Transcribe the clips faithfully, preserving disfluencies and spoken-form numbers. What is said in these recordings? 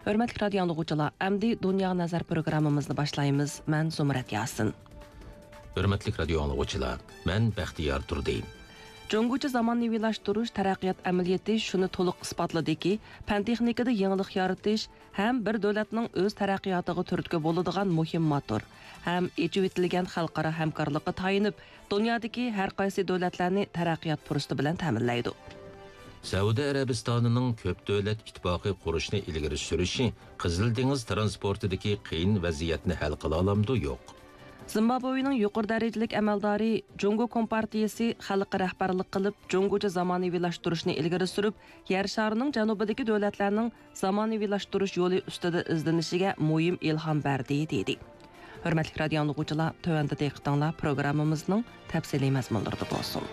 Hörmətli radio dinləyicilər, əmdi Dünya Nəzər proqramımızı başlayırıq. Mən Zumrat Yasin. Hörmətli radio dinləyicilər, mən Bəxtiyar Turdayım. Cungucu zamanaviylaştırış taraqqiyot əməliyyatı şunu to'liq isbotladı ki, fan texnikada yangilik yaratish ham bir davlatning o'z taraqqiyotiga turtki bo'ladigan muhim motor, ham echib etilgan xalqaro hamkorlikqa tayinib, dunyodagi har qaysi davlatlarni taraqqiyot fursati bilan ta'minlaydi. Saudiya Arabistonining ko'p davlat ittifoqi qurishni ilgari surishi Qizil dengiz transportidagi qiyin vaziyatni hal qila olamdi yo'q. Zimbabwening yuqori darajalik amaldori Jungo Kompartiyasi xalqqa rahbarlik qilib, Jungocha zamonaviylaştirishni ilgari surib, yer sharining janubidagi davlatlarning zamonaviylashtirish yo'li ustida izlanishiga muhim ilhom berdi dedi. Hurmatli radio dinləyicilər, tövəndə diqqətinizlər proqramımızın təfsili məzmunlarında bo'lsin.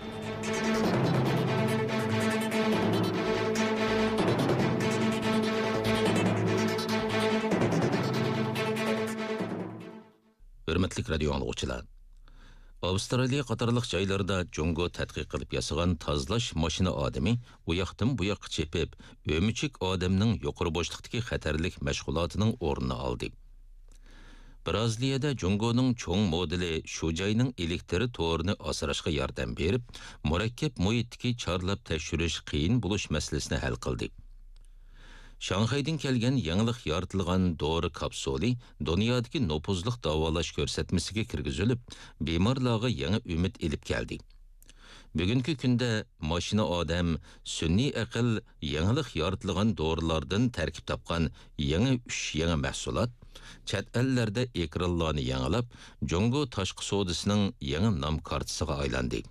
Hörmətli radio dinləyicilər. Avstraliya qatarlıq joylarda Jungo tədqiq qilib yasagan tozlash mashina odami u yoqdan bu yoqqa chepib, o'michik odamning yuqori bo'shliqdagi xatarlik mashg'ulotining o'rnini oldi. Braziliyada Jungoning cho'ng modeli shu joyning elektr to'rini asrashga yordam berib, murakkab muhitdagi chorlab tekshirish qiyin bo'lish masalasini hal qildi. Şanxaydan kelgan yangilik yaratilgan dori kapsuli dunyodagi nopuzliq davolash ko'rsatmasiga kirgizilib, bemorlarga yangi umid elib keldi. Bugungi kunda mashina odam sun'iy aql yangilik yaratilgan dorilardan tarkib topgan yangi uch yangi mahsulot chet ellarda ekranlarni yangilab, Jungo tashqi savdosining yangi nom kartasiga aylandi.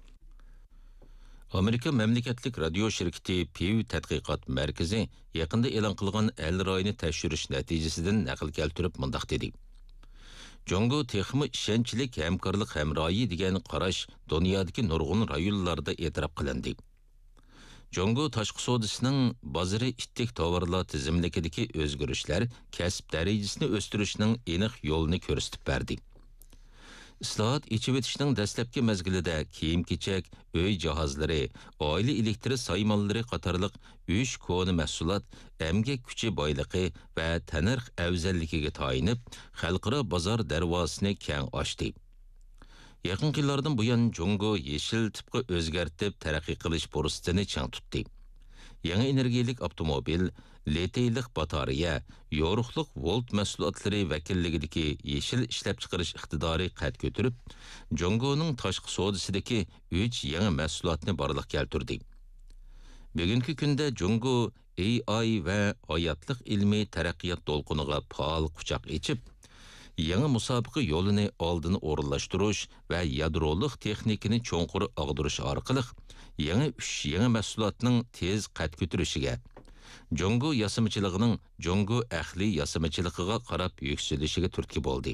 Amerika mamlakatlik radio shirkati Pew tadqiqot markazi yaqinda e'lon qilgan el royini tekshirish natijasidan naql keltirib mundaq dedi. Jungo texmi ishonchlik hamkorlik hamroyi degan qarash dunyodagi nurg'un rayonlarda e'tirof qilindi. Jungo tashqi savdosining bozori ittik tovarlar tizimlikidagi o'zgarishlar kasb darajasini o'stirishning aniq yo'lini ko'rsatib berdi. Islohot ichib etishning dastlabki mezgilida kiyim-kechak, uy jihozlari, oila elektr saymonlari qatorliq uch koni mahsulot emgak kuchi boyligi va tanirq afzalligiga tayinib, xalqaro bozor darvozasini keng ochdi. Yaqin yillardan buyon Jungo yeshil tipga o'zgartib taraqqiy qilish fursatini chang tutdi. Yangi energiyalik avtomobil, litiylik batareya, yoruqliq volt mahsulotlari vakilligidagi yeshil ishlab chiqarish iqtidori qad ko'tarib, Jungoning tashqi savdosidagi uch yangi mahsulotni borliq keltirdi. Bugungi kunda Jungo A I va hayotlik ilmiy taraqqiyot to'lqiniga faol quchoq ochib, yangi musobaqa yo'lini oldin o'rinlashtirish va yadrolik texnikani cho'nqur og'dirish orqali yangi uch yangi mahsulotning tez qad ko'tarishiga, Jungo yasamachiligining Jungo ahli yasamachiligiga qarab yukselishiga turtki bo'ldi.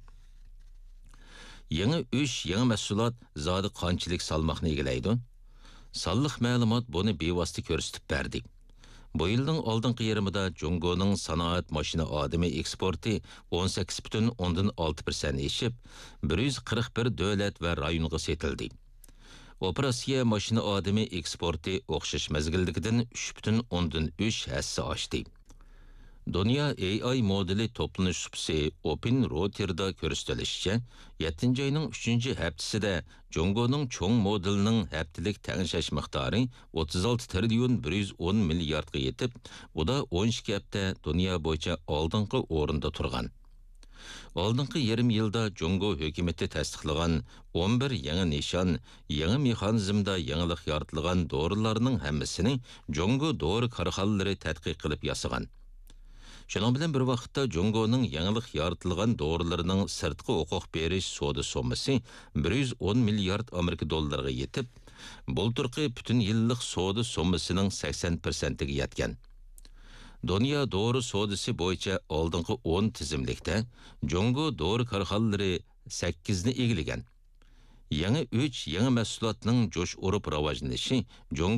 Yangi uch yangi mahsulot zodi qanchalik salmoqni egallaydi? Sonliq ma'lumot buni bevosita ko'rsatib berdi. Bu yilning oldingi yarmida Jungoning sanoat mashina odami eksporti o'n sakkiz butun o'ndan olti persent eshib, bir yuz qirq bir davlat va rayonga setildi. Operatsiya mashina odami eksporti o'xshash mezgildagidan uch butun o'ndan uch hassa oshdi. Dünya A I modeli toplanish supsi Open Router'da ko'rsatilishicha, yettinchi oyning uchinchi haftasida Jungoning cho'ng modelining haftalik tangshash miqdori o'ttiz olti trillion bir yuz o'n milliardga yetib, bu da o'n ikki hafta dunyo bo'yicha oldingi o'rinda turgan. Oldingi yarim yilda Jungo hukumati tasdiqlagan o'n bir yangi nishon, yangi mexanizmda yangilik yaratilgan dorilarning hammasini Jungo dori korxonalari tadqiq qilib yasagan. Şunun bilan bir vaqtda Jungoning yangilik yaratilgan dorilarning sirtqi huquq berish savdo summasi bir yuz o'n milliard Amerika dollariga yetib, bulturqi butun yillik savdo summasining sakson persentiga yetgan. Dunyo dori savdosi bo'yicha oldingi o'n tizimlikda Jungo dori korxonalari sakkizni egallagan. Yangi uch yangi mahsulotning jo'sh urib rivojlanishi